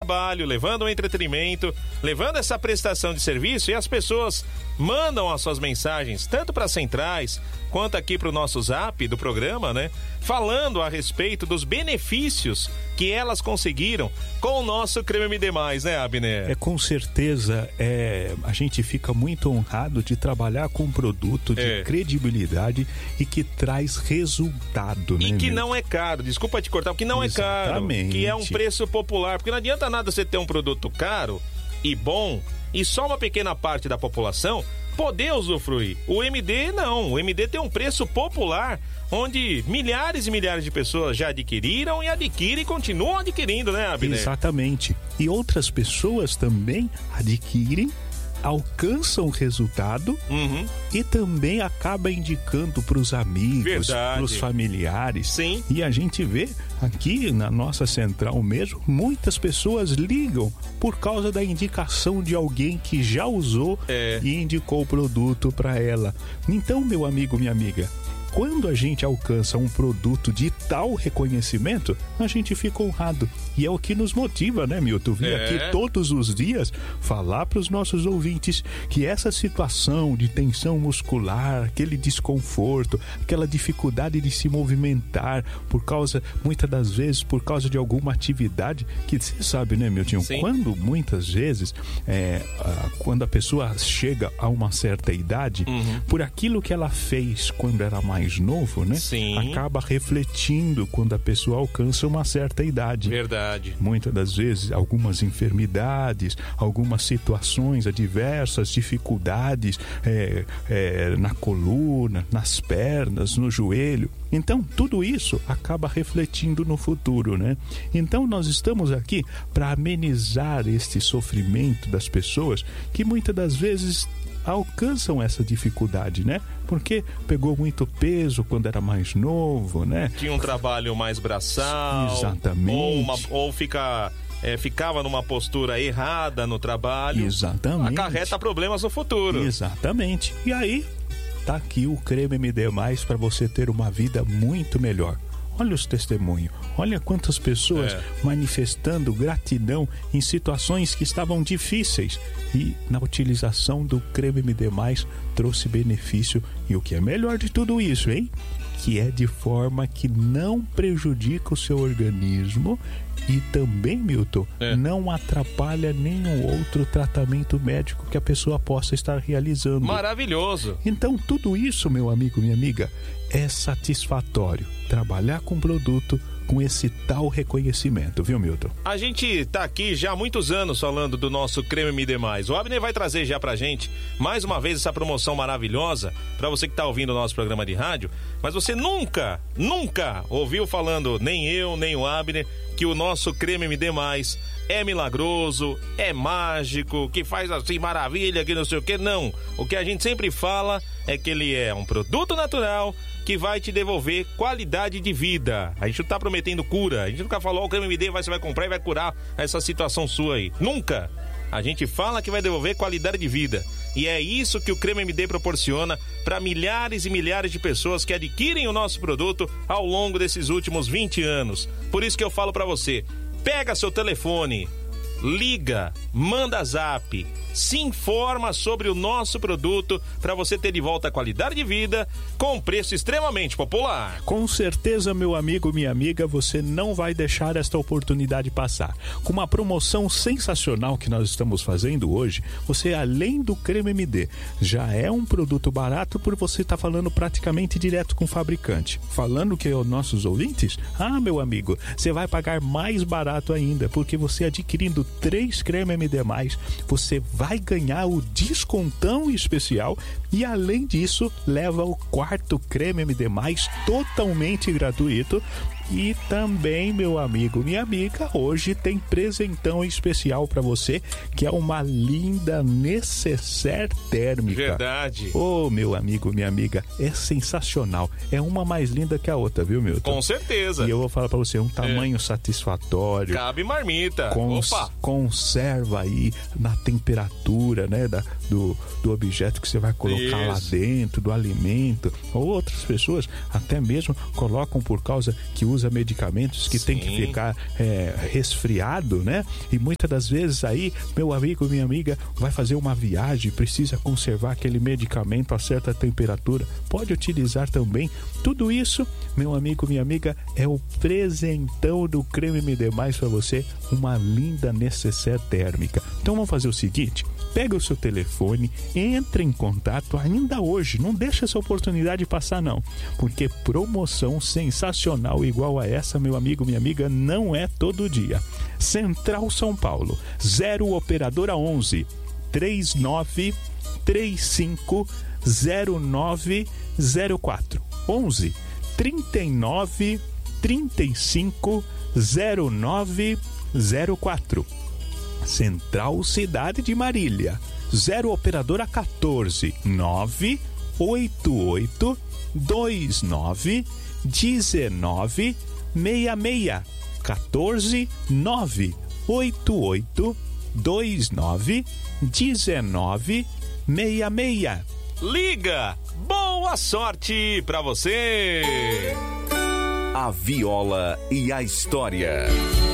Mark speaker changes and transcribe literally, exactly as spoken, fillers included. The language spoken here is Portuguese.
Speaker 1: trabalho, levando um entretenimento, levando essa prestação de serviço, e as pessoas mandam as suas mensagens, tanto para centrais, quanto aqui para o nosso zap do programa, né? Falando a respeito dos benefícios que elas conseguiram com o nosso Creme M D mais, né, Abner?
Speaker 2: É, com certeza, é, a gente fica muito honrado de trabalhar com um produto de é. credibilidade e que traz resultado,
Speaker 1: e
Speaker 2: né?
Speaker 1: E que
Speaker 2: meu?
Speaker 1: não é caro, desculpa te cortar, porque não
Speaker 2: Exatamente.
Speaker 1: é caro, que é um preço popular, porque não adianta nada você ter um produto caro e bom e só uma pequena parte da população poder usufruir. O M D não, o M D tem um preço popular, onde milhares e milhares de pessoas já adquiriram e adquirem e continuam adquirindo, né, Abner?
Speaker 2: Exatamente. E outras pessoas também adquirem, alcançam o resultado
Speaker 1: uhum.
Speaker 2: e também acaba indicando para os amigos, para os familiares.
Speaker 1: Sim.
Speaker 2: E a gente vê aqui na nossa central mesmo, muitas pessoas ligam por causa da indicação de alguém que já usou
Speaker 1: é.
Speaker 2: e indicou o produto para ela. Então, meu amigo, minha amiga, quando a gente alcança um produto de tal reconhecimento, a gente fica honrado. E é o que nos motiva, né, Milton? Vir
Speaker 1: é.
Speaker 2: aqui todos os dias falar para os nossos ouvintes que essa situação de tensão muscular, aquele desconforto, aquela dificuldade de se movimentar por causa, muitas das vezes, por causa de alguma atividade, que você sabe, né, Milton?
Speaker 1: Sim.
Speaker 2: Quando muitas vezes, é, quando a pessoa chega a uma certa idade,
Speaker 1: uhum.
Speaker 2: por aquilo que ela fez quando era mais mais novo, né?
Speaker 1: Sim.
Speaker 2: Acaba refletindo quando a pessoa alcança uma certa idade.
Speaker 1: Verdade.
Speaker 2: Muitas das vezes, algumas enfermidades, algumas situações adversas, dificuldades é, é, na coluna, nas pernas, no joelho. Então, tudo isso acaba refletindo no futuro, né? Então, nós estamos aqui para amenizar este sofrimento das pessoas que muitas das vezes alcançam essa dificuldade, né? Porque pegou muito peso quando era mais novo, né?
Speaker 1: Tinha um trabalho mais braçal.
Speaker 2: Exatamente.
Speaker 1: Ou, uma, ou fica, é, ficava numa postura errada no trabalho.
Speaker 2: Exatamente.
Speaker 1: Acarreta problemas no futuro.
Speaker 2: Exatamente. E aí, tá aqui o Creme M D mais para você ter uma vida muito melhor. Olha os testemunhos, olha quantas pessoas é. manifestando gratidão em situações que estavam difíceis e na utilização do Creme M D mais trouxe benefício. E o que é melhor de tudo isso, hein? Que é de forma que não prejudica o seu organismo e também, Milton, é. não atrapalha nenhum outro tratamento médico que a pessoa possa estar realizando.
Speaker 1: Maravilhoso!
Speaker 2: Então, tudo isso, meu amigo, minha amiga, é satisfatório. Trabalhar com produto com esse tal reconhecimento, viu, Milton?
Speaker 1: A gente tá aqui já há muitos anos falando do nosso Creme M D mais. O Abner vai trazer já pra gente, mais uma vez, essa promoção maravilhosa pra você que tá ouvindo o nosso programa de rádio, mas você nunca, nunca ouviu falando, nem eu, nem o Abner, que o nosso Creme M D mais é milagroso, é mágico, que faz assim maravilha, que não sei o que. Não, o que a gente sempre fala é que ele é um produto natural que vai te devolver qualidade de vida. A gente não tá prometendo cura, a gente nunca falou, o Creme M D você vai comprar e vai curar essa situação sua aí. Nunca! A gente fala que vai devolver qualidade de vida. E é isso que o Creme M D proporciona para milhares e milhares de pessoas que adquirem o nosso produto ao longo desses últimos vinte anos. Por isso que eu falo para você, pega seu telefone, liga, manda zap, se informa sobre o nosso produto para você ter de volta a qualidade de vida com preço extremamente popular.
Speaker 2: Com certeza, meu amigo, minha amiga, você não vai deixar esta oportunidade passar. Com uma promoção sensacional que nós estamos fazendo hoje, você, além do Creme M D, já é um produto barato por você estar tá falando praticamente direto com o fabricante. Falando que os nossos ouvintes, ah, meu amigo, você vai pagar mais barato ainda, porque você adquirindo três Creme M D mais, você vai vai ganhar o descontão especial e, além disso, leva o quarto Creme M D mais totalmente gratuito. E também, meu amigo, minha amiga, hoje tem presentão especial para você, que é uma linda necessaire térmica.
Speaker 1: Verdade.
Speaker 2: Ô, oh, meu amigo, minha amiga, é sensacional. É uma mais linda que a outra, viu, Milton?
Speaker 1: Com certeza.
Speaker 2: E eu vou falar para você, um tamanho é. satisfatório.
Speaker 1: Cabe marmita.
Speaker 2: Cons-
Speaker 1: Opa.
Speaker 2: Conserva aí na temperatura, né, da, do, do objeto que você vai colocar Isso. lá dentro, do alimento. Ou outras pessoas até mesmo colocam por causa que usa usa medicamentos que
Speaker 1: Sim.
Speaker 2: tem que ficar é, resfriado, né? E muitas das vezes aí, meu amigo, minha amiga, vai fazer uma viagem, precisa conservar aquele medicamento a certa temperatura. Pode utilizar também. Tudo isso, meu amigo, minha amiga, é o presentão do Creme M D Mais para você, uma linda necessaire térmica. Então vamos fazer o seguinte, pega o seu telefone, entra em contato ainda hoje, não deixa essa oportunidade passar não, porque promoção sensacional igual a essa, meu amigo, minha amiga, não é todo dia. Central São Paulo, zero operadora onze, três nove três cinco zero nove zero quatro, onze, trinta e nove, trinta e cinco, zero nove zero quatro. Central Cidade de Marília, zero operadora quatorze, nove oito oito dois nove dezenove sessenta e seis, quatorze, nove oito oito dois nove dezenove sessenta e seis.
Speaker 1: Liga! Boa sorte pra você!
Speaker 3: A viola e a história.